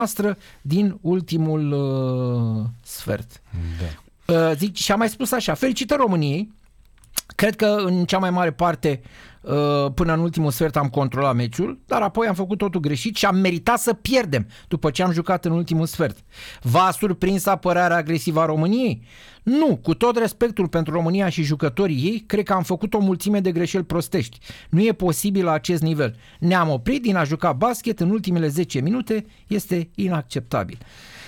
noastră din ultimul sfert. Da. Zic, și am mai spus așa, felicitări României. Cred că în cea mai mare parte până în ultimul sfert am controlat meciul, dar apoi am făcut totul greșit și am meritat să pierdem după ce am jucat în ultimul sfert. V-a surprins apărarea agresivă a României? Nu, cu tot respectul pentru România și jucătorii ei, cred că am făcut o mulțime de greșeli prostești. Nu e posibil la acest nivel. Ne-am oprit din a juca basket în ultimele 10 minute, este inacceptabil.